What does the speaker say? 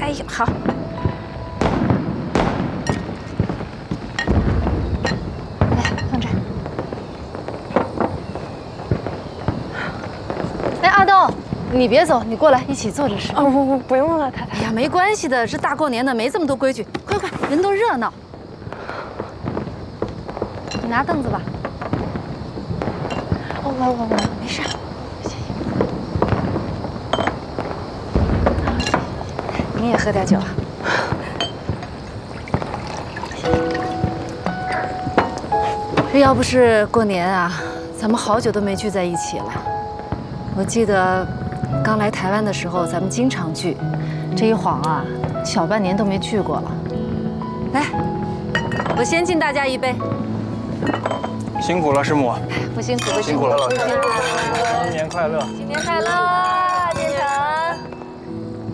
哎呦，好。来，放这儿。哎，阿豆，你别走，你过来一起坐着吃。 哦，不用了，太太。 哎呀，没关系的，这大过年的没这么多规矩，快快，人多热闹。你拿凳子吧。 哦，我， 没事。你也喝点酒啊。这要不是过年啊，咱们好久都没聚在一起了。我记得刚来台湾的时候，咱们经常聚，这一晃啊，小半年都没聚过了。来，我先敬大家一杯。 辛苦了，师母。 不辛苦，不辛苦， 辛苦了，老师。 不辛苦。 新年快乐！ 新年快乐！